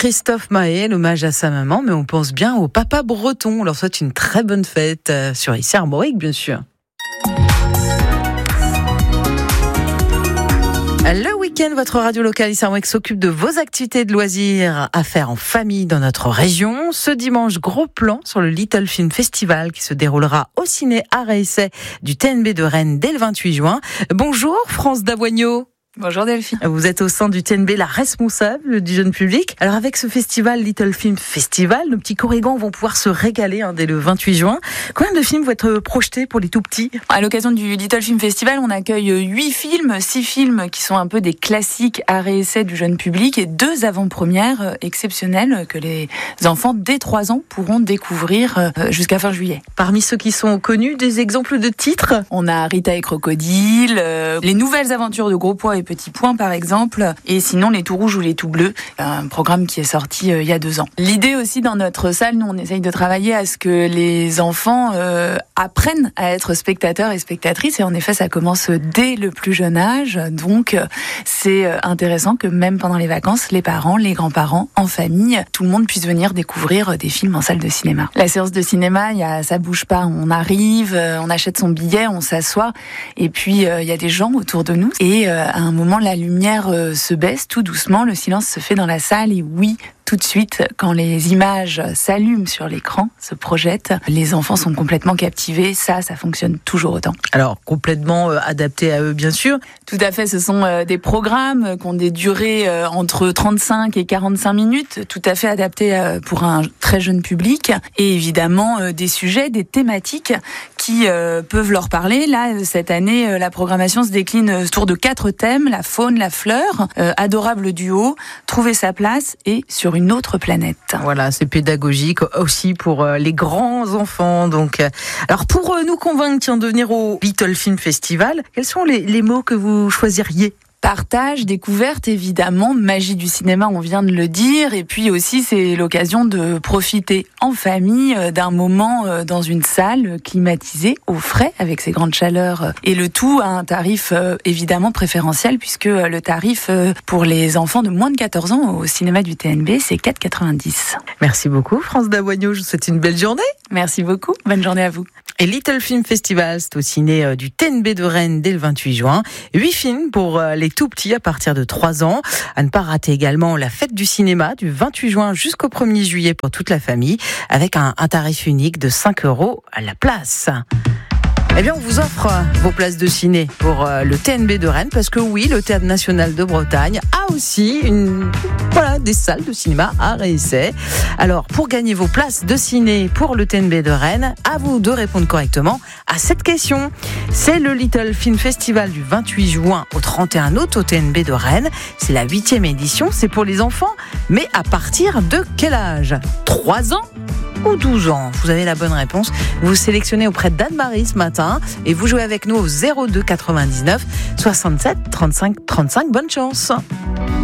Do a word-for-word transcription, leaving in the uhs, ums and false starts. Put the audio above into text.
Christophe Mahé, l'hommage à sa maman, mais on pense bien au papa breton. On leur souhaite une très bonne fête sur I C Armorique, bien sûr. Le week-end, votre radio locale I C Armorique s'occupe de vos activités de loisirs à faire en famille dans notre région. Ce dimanche, gros plan sur le Little Film Festival qui se déroulera au ciné Art et Essai du T N B de Rennes dès le vingt-huit juin. Bonjour France Davoigneau. Bonjour Delphine. Vous êtes au sein du T N B, la responsable du jeune public. Alors avec ce festival, Little Film Festival, nos petits corrigans vont pouvoir se régaler hein, dès le vingt-huit juin. Combien de films vont être projetés pour les tout petits ? À l'occasion du Little Film Festival, on accueille huit films, six films qui sont un peu des classiques art et essais du jeune public et deux avant-premières exceptionnelles que les enfants dès trois ans pourront découvrir jusqu'à fin juillet. Parmi ceux qui sont connus, des exemples de titres ? On a Rita et Crocodile, euh, les nouvelles aventures de Gros Pois et Petit Point par exemple, et sinon les tout rouges ou les tout bleus, un programme qui est sorti euh, il y a deux ans. L'idée aussi dans notre salle, nous on essaye de travailler à ce que les enfants euh, apprennent à être spectateurs et spectatrices, et en effet ça commence dès le plus jeune âge, donc euh, c'est intéressant que même pendant les vacances, les parents, les grands-parents, en famille, tout le monde puisse venir découvrir des films en salle de cinéma. La séance de cinéma, il y a, ça bouge pas, on arrive, euh, on achète son billet, on s'assoit, et puis euh, il y a des gens autour de nous, et euh, à un moment la lumière euh, se baisse tout doucement, le silence se fait dans la salle, et oui, tout de suite, quand les images s'allument sur l'écran, se projettent, les enfants sont complètement captivés. Ça, ça fonctionne toujours autant. Alors, complètement euh, adapté à eux, bien sûr. Tout à fait, ce sont euh, des programmes qui ont des durées euh, entre trente-cinq et quarante-cinq minutes, tout à fait adaptés euh, pour un très jeune public. Et évidemment, euh, des sujets, des thématiques qui euh, peuvent leur parler. Là, cette année, euh, la programmation se décline autour de quatre thèmes, la faune, la fleur, euh, adorable duo, trouver sa place et sur une autre planète. Voilà, c'est pédagogique aussi pour les grands enfants. Donc, alors pour nous convaincre tiens, de venir au Little Film Festival, quels sont les, les mots que vous choisiriez ? Partage, découverte, évidemment, magie du cinéma, on vient de le dire, et puis aussi c'est l'occasion de profiter en famille d'un moment dans une salle climatisée, au frais, avec ses grandes chaleurs, et le tout à un tarif évidemment préférentiel, puisque le tarif pour les enfants de moins de quatorze ans au cinéma du T N B, c'est quatre euros quatre-vingt-dix. Merci beaucoup France Davoigneau, je vous souhaite une belle journée. Merci beaucoup, bonne journée à vous. Et Little Film Festival, c'est au ciné du T N B de Rennes dès le vingt-huit juin. Huit films pour les tout petits à partir de trois ans. À ne pas rater également la fête du cinéma du vingt-huit juin jusqu'au premier juillet pour toute la famille avec un, un tarif unique de cinq euros à la place. Eh bien, on vous offre vos places de ciné pour le T N B de Rennes parce que oui, le Théâtre National de Bretagne a aussi une, voilà, des salles de cinéma art et essai. Alors, pour gagner vos places de ciné pour le T N B de Rennes, à vous de répondre correctement à cette question. C'est le Little Film Festival du vingt-huit juin au trente et un août au T N B de Rennes. C'est la huitième édition, c'est pour les enfants, mais à partir de quel âge ? trois ans ou douze ans. Vous avez la bonne réponse. Vous sélectionnez auprès d'Anne-Marie ce matin et vous jouez avec nous au zéro deux quatre-vingt-dix-neuf soixante-sept trente-cinq trente-cinq. Bonne chance.